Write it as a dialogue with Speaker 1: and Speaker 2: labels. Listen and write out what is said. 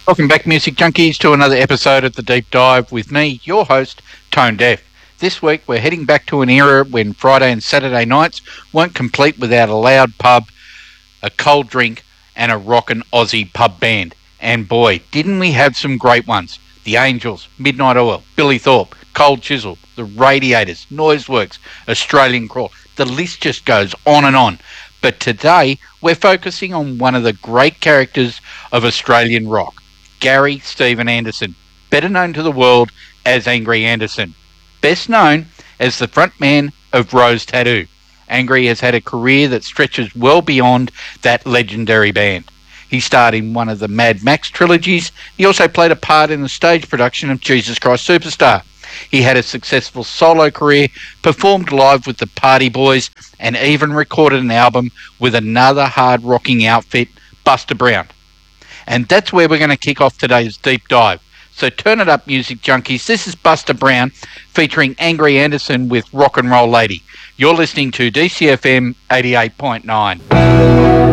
Speaker 1: Welcome back, Music Junkies, to another episode of The Deep Dive with me, your host, Tone Deaf. This week, we're heading back to an era when Friday and Saturday nights weren't complete without a loud pub, a cold drink, and a rockin' Aussie pub band. And boy, didn't we have some great ones. The Angels, Midnight Oil, Billy Thorpe, Cold Chisel, The Radiators, Noiseworks, Australian Crawl. The list just goes on and on. But today, we're focusing on one of the great characters of Australian rock, Gary Stephen Anderson, better known to the world as Angry Anderson. Best known as the frontman of Rose Tattoo, Angry has had a career that stretches well beyond that legendary band. He starred in one of the Mad Max trilogies. He also played a part in the stage production of Jesus Christ Superstar. He had a successful solo career, performed live with the Party Boys, and even recorded an album with another hard-rocking outfit, Buster Brown. And that's where we're going to kick off today's deep dive. So turn it up, Music Junkies. This is Buster Brown featuring Angry Anderson with Rock and Roll Lady. You're listening to DCFM 88.9.